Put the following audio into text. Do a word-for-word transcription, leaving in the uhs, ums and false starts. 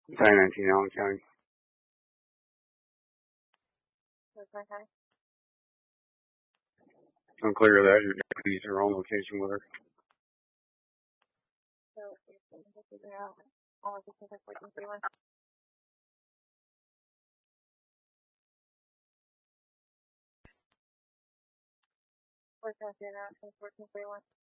nine nineteen Allen County. Okay. Unclear of that. Your deputies are on location with her. So you're going to figure out all of this is fourteen forty-one. What's that figure out from fourteen forty-one?